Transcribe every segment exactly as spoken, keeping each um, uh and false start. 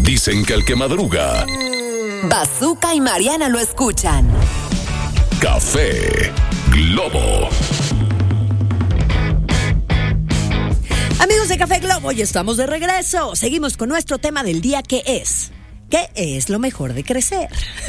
Dicen que el que madruga, Bazooka y Mariana lo escuchan. Café Globo. Amigos de Café Globo, ya estamos de regreso. Seguimos con nuestro tema del día, que es... ¿Qué es lo mejor de crecer?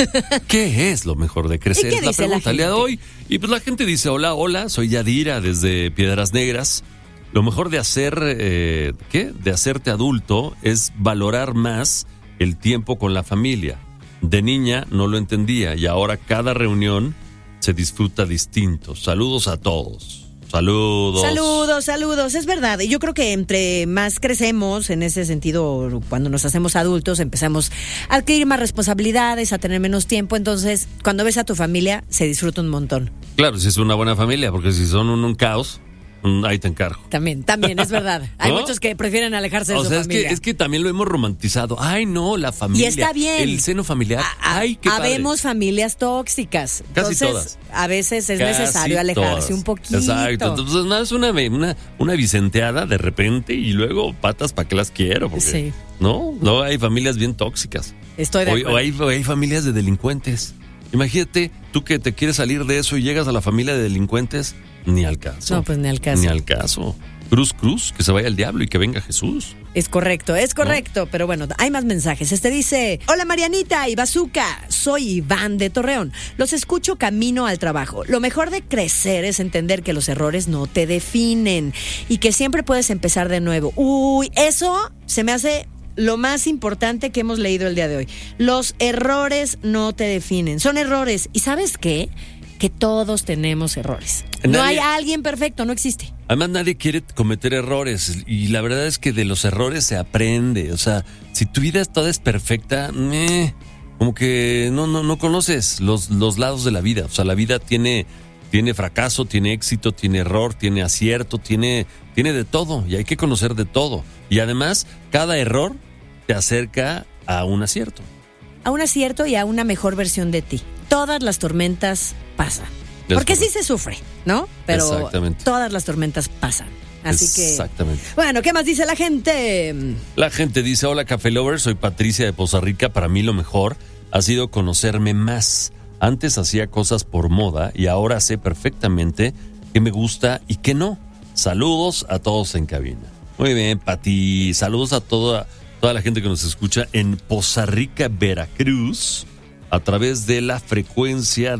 ¿Qué es lo mejor de crecer? ¿Y qué Es la dice la pregunta el día de gente? hoy. Y pues la gente dice, hola, hola, soy Yadira desde Piedras Negras. Lo mejor de hacer, eh, ¿qué? De hacerte adulto es valorar más el tiempo con la familia. De niña no lo entendía y ahora cada reunión se disfruta distinto. Saludos a todos. Saludos. Saludos, saludos, es verdad. Y yo creo que entre más crecemos, en ese sentido, cuando nos hacemos adultos, empezamos a adquirir más responsabilidades, a tener menos tiempo. Entonces, cuando ves a tu familia, se disfruta un montón. Claro, si es una buena familia, porque si son un, un caos, ahí te encargo. También, también, es verdad. Hay ¿No? muchos que prefieren alejarse de O su sea, es familia. que, es que también lo hemos romantizado. Ay, no, la familia. Y está bien. El seno familiar. A- a- Ay, qué padre. habemos familias tóxicas. Casi Entonces, todas. a veces es Casi necesario alejarse todas. un poquito. Exacto. Entonces, no, es una, una, una vicenteada de repente y luego patas, ¿para qué las quiero? Porque, Sí. No, no, hay familias bien tóxicas. Estoy de O, acuerdo. o hay, o hay familias de delincuentes. Imagínate, tú que te quieres salir de eso y llegas a la familia de delincuentes, ni al caso. No, pues ni al caso. Ni al caso. Cruz, cruz, que se vaya el diablo y que venga Jesús. Es correcto, es correcto, pero bueno, hay más mensajes. Este dice, hola Marianita y Bazooka, soy Iván de Torreón. Los escucho camino al trabajo. Lo mejor de crecer es entender que los errores no te definen y que siempre puedes empezar de nuevo. Uy, eso se me hace lo más importante que hemos leído el día de hoy. Los errores no te definen, son errores. ¿Y sabes qué? Que todos tenemos errores. No hay Nadie- alguien perfecto, no existe. Además, nadie quiere cometer errores y la verdad es que de los errores se aprende. O sea, si tu vida toda es perfecta, meh, como que no, no, no conoces los, los lados de la vida. O sea, la vida tiene, tiene fracaso, tiene éxito, tiene error, tiene acierto, tiene, tiene de todo y hay que conocer de todo. Y además, cada error te acerca a un acierto. A un acierto y a una mejor versión de ti. Todas las tormentas pasan. Es Porque sí correcto. se sufre, ¿no? Pero Exactamente. todas las tormentas pasan. Así que... Exactamente. Bueno, ¿qué más dice la gente? La gente dice, hola Café Lover, soy Patricia de Poza Rica. Para mí lo mejor ha sido conocerme más. Antes hacía cosas por moda y ahora sé perfectamente qué me gusta y qué no. Saludos a todos en cabina. Muy bien, Pati. Saludos a toda, toda la gente que nos escucha en Poza Rica, Veracruz, a través de la frecuencia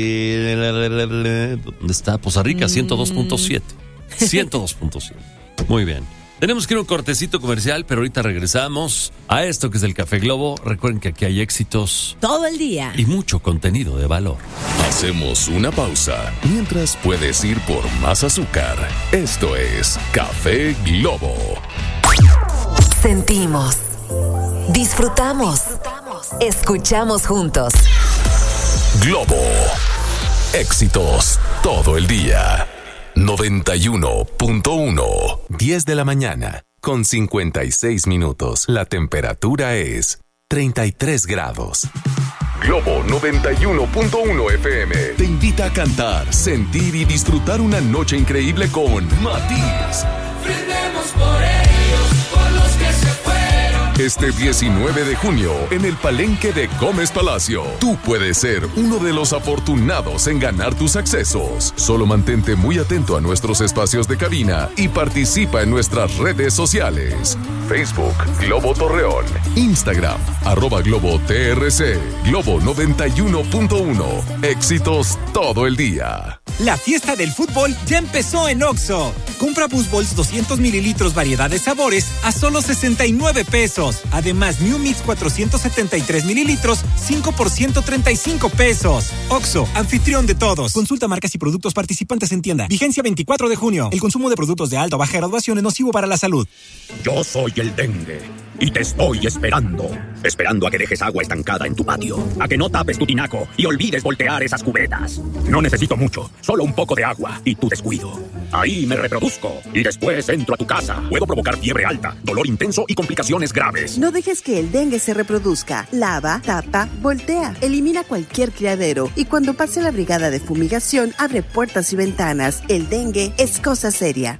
de... ¿Dónde está? Poza Rica, ciento dos punto siete. ciento dos punto siete. Muy bien. Tenemos que ir a un cortecito comercial, pero ahorita regresamos a esto que es el Café Globo. Recuerden que aquí hay éxitos Todo el día. y mucho contenido de valor. Hacemos una pausa mientras puedes ir por más azúcar. Esto es Café Globo. Sentimos, disfrutamos, escuchamos juntos. Globo. Éxitos todo el día. noventa y uno punto uno. diez de la mañana con cincuenta y seis minutos. La temperatura es treinta y tres grados. Globo noventa y uno punto uno F M te invita a cantar, sentir y disfrutar una noche increíble con Matiz. Brindemos por ellos, por los que se fueron. Este diecinueve de junio, en el Palenque de Gómez Palacio, tú puedes ser uno de los afortunados en ganar tus accesos. Solo mantente muy atento a nuestros espacios de cabina y participa en nuestras redes sociales. Facebook, Globo Torreón. Instagram, arroba Globo T R C. Globo noventa y uno punto uno. Éxitos todo el día. La fiesta del fútbol ya empezó en Oxxo. Compra Boost Balls doscientos mililitros variedad de sabores a solo sesenta y nueve pesos. Además, New Mix cuatrocientos setenta y tres mililitros, cinco por ciento treinta y cinco pesos. Oxxo, anfitrión de todos. Consulta marcas y productos participantes en tienda. Vigencia veinticuatro de junio. El consumo de productos de alta o baja graduación es nocivo para la salud. Yo soy el dengue y te estoy esperando. Esperando a que dejes agua estancada en tu patio, a que no tapes tu tinaco y olvides voltear esas cubetas. No necesito mucho, solo un poco de agua y tu descuido. Ahí me reproduzco y después entro a tu casa. Puedo provocar fiebre alta, dolor intenso y complicaciones graves. No dejes que el dengue se reproduzca. Lava, tapa, voltea. Elimina cualquier criadero y cuando pase la brigada de fumigación, abre puertas y ventanas. El dengue es cosa seria.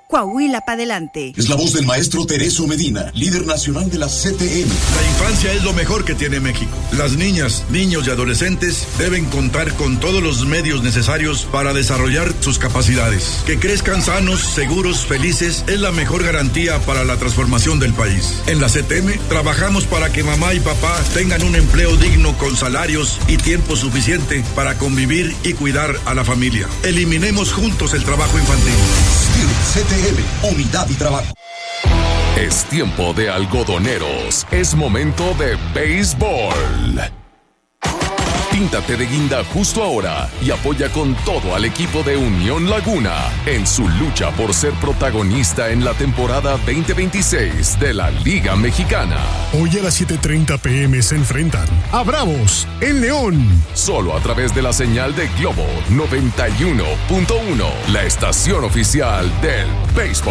Coahuila para adelante. Es la voz del maestro Tereso Medina, líder nacional de la C T M. La infancia es lo mejor que tiene México. Las niñas, niños y adolescentes deben contar con todos los medios necesarios para desarrollar sus capacidades. Que crezcan sanos, seguros, felices es la mejor garantía para la transformación del país. En la C T M trabajamos para que mamá y papá tengan un empleo digno con salarios y tiempo suficiente para convivir y cuidar a la familia. Eliminemos juntos el trabajo infantil. C T M, unidad y trabajo. Es tiempo de algodoneros. Es momento de béisbol. Píntate de guinda justo ahora y apoya con todo al equipo de Unión Laguna en su lucha por ser protagonista en la temporada veinte veintiséis de la Liga Mexicana. Hoy a las siete treinta pm se enfrentan a Bravos en León. Solo a través de la señal de Globo noventa y uno punto uno, la estación oficial del béisbol.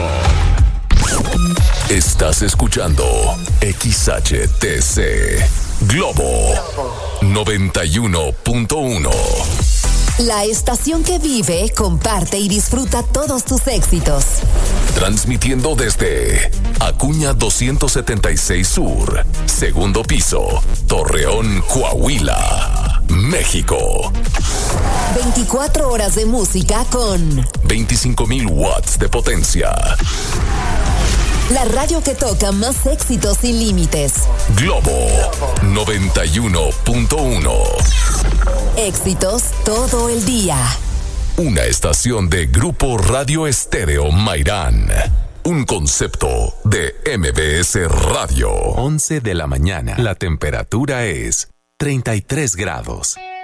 Estás escuchando X H T C Globo noventa y uno punto uno. La estación que vive, comparte y disfruta todos tus éxitos. Transmitiendo desde Acuña doscientos setenta y seis Sur, segundo piso, Torreón, Coahuila, México. veinticuatro horas de música con veinticinco mil watts de potencia. La radio que toca más éxitos sin límites. Globo noventa y uno punto uno. Éxitos todo el día. Una estación de Grupo Radio Estéreo Mairán. Un concepto de M B S Radio. once de la mañana. La temperatura es treinta y tres grados.